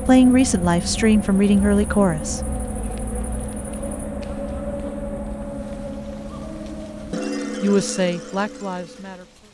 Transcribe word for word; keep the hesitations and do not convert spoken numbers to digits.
Playing recent live stream from Reading Early Chorus. U S A Black Lives Matter.